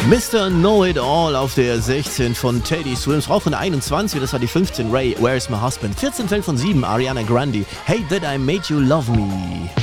Mr. Know-It-All auf der 16 von Teddy Swims, rauf von der 21, das war die 15, Ray, Where's My Husband, 14 fällt von 7, Ariana Grande, Hey That I Made You Love Me.